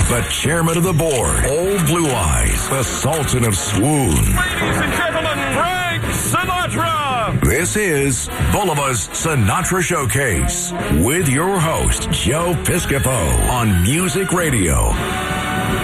the chairman of the board, Old Blue Eyes, the Sultan of Swoon. Ladies and gentlemen, Frank Sinatra! This is Bulliva's Sinatra Showcase with your host, Joe Piscopo on Music Radio.